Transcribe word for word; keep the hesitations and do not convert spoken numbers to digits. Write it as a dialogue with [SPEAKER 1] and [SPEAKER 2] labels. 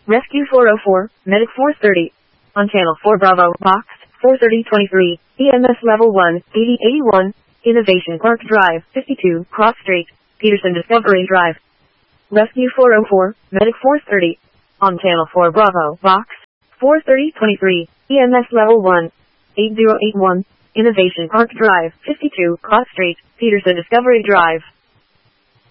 [SPEAKER 1] Rescue four oh four, Medic four thirty. On Channel four Bravo, Box, four thirty twenty-three, E M S Level one, eighty eighty-one, Innovation Park Drive, fifty-two, Cross Street, Peterson Discovery Drive. Rescue four oh four, Medic four thirty. On Channel four Bravo, Box, four thirty twenty-three, E M S Level one, eighty eighty-one, Innovation Park Drive, fifty-two, Cross Street, Peterson Discovery Drive.